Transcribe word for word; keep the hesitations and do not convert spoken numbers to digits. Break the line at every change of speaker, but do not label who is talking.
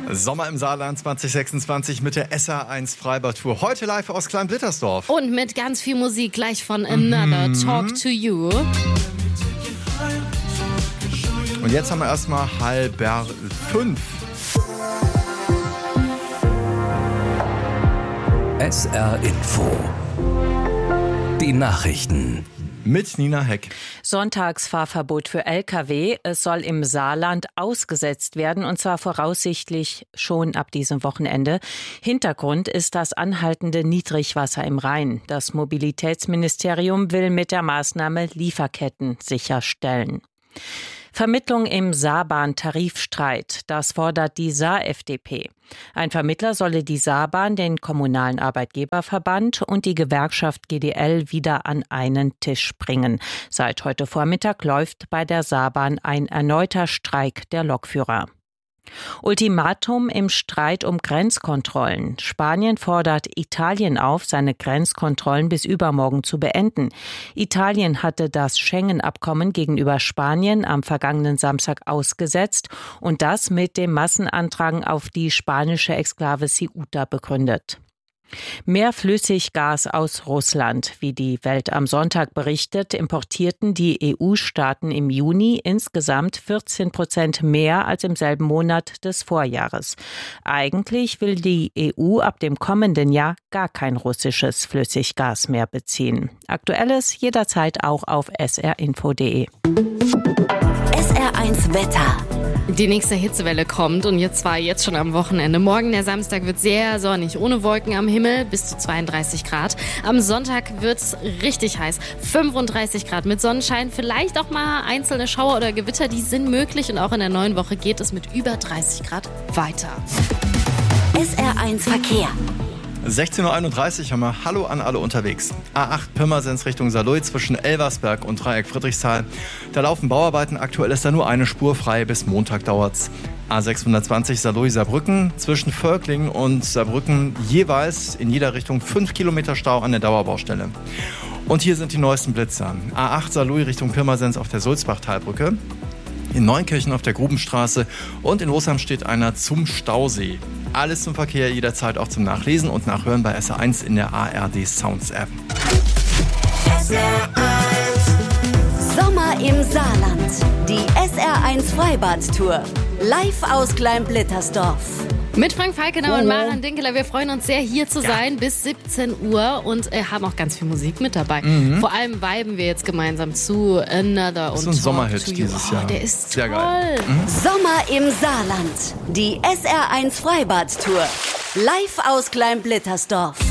Sommer im Saarland zwanzig sechsundzwanzig mit der S R eins Freibad-Tour. Heute live aus Klein-Blittersdorf.
Und mit ganz viel Musik gleich von Another mhm. Talk to You.
Und jetzt haben wir erstmal halb fünf.
S R Info. Die Nachrichten.
Mit Nina Heck.
Sonntagsfahrverbot für L K W. Es soll im Saarland ausgesetzt werden, und zwar voraussichtlich schon ab diesem Wochenende. Hintergrund ist das anhaltende Niedrigwasser im Rhein. Das Mobilitätsministerium will mit der Maßnahme Lieferketten sicherstellen. Vermittlung im Saarbahn-Tarifstreit. Das fordert die Saar-F D P. Ein Vermittler solle die Saarbahn, den kommunalen Arbeitgeberverband und die Gewerkschaft G D L wieder an einen Tisch bringen. Seit heute Vormittag läuft bei der Saarbahn ein erneuter Streik der Lokführer. Ultimatum im Streit um Grenzkontrollen. Spanien fordert Italien auf, seine Grenzkontrollen bis übermorgen zu beenden. Italien hatte das Schengen-Abkommen gegenüber Spanien am vergangenen Samstag ausgesetzt und das mit dem Massenandrang auf die spanische Exklave Ceuta begründet. Mehr Flüssiggas aus Russland. Wie die Welt am Sonntag berichtet, importierten die E U-Staaten im Juni insgesamt vierzehn Prozent mehr als im selben Monat des Vorjahres. Eigentlich will die E U ab dem kommenden Jahr gar kein russisches Flüssiggas mehr beziehen. Aktuelles jederzeit auch auf s r info punkt d e.
S R eins Wetter.
Die nächste Hitzewelle kommt und jetzt zwar jetzt schon am Wochenende. Morgen, der Samstag, wird sehr sonnig, ohne Wolken am Himmel, bis zu zweiunddreißig Grad. Am Sonntag wird's richtig heiß, fünfunddreißig Grad mit Sonnenschein. Vielleicht auch mal einzelne Schauer oder Gewitter, die sind möglich. Und auch in der neuen Woche geht es mit über dreißig Grad weiter.
S R eins Verkehr.
sechzehn Uhr einunddreißig haben wir Hallo an alle unterwegs. A acht Pirmasens Richtung Saarlouis zwischen Elversberg und Dreieck Friedrichsthal. Da laufen Bauarbeiten, aktuell ist da nur eine Spur frei, bis Montag dauert's. A sechshundertzwanzig Saarlouis-Saarbrücken zwischen Völkling und Saarbrücken jeweils in jeder Richtung fünf Kilometer Stau an der Dauerbaustelle. Und hier sind die neuesten Blitzer. A acht Saarlouis Richtung Pirmasens auf der Sulzbach-Talbrücke. In Neunkirchen auf der Grubenstraße und in Rosheim steht einer zum Stausee. Alles zum Verkehr jederzeit auch zum Nachlesen und Nachhören bei S R eins in der A R D Sounds App.
S R eins. Sommer im Saarland. Die S R eins Freibad-Tour. Live aus Klein-Blittersdorf.
Mit Frank Falkenau und Maren Dinkeler. Wir freuen uns sehr, hier zu sein ja. bis siebzehn Uhr und äh, haben auch ganz viel Musik mit dabei. Mhm. Vor allem viben wir jetzt gemeinsam zu Another und
so ein Sommerhit dieses Jahr.
Oh, der ist
sehr
toll.
Geil.
Mhm. Sommer im Saarland. Die S R eins Freibad-Tour. Live aus Klein-Blittersdorf.